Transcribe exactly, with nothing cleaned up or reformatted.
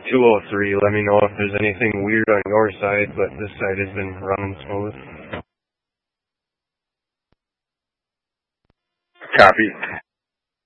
two oh three. Let me know if there's anything weird on your side, but this side has been running smooth. Copy.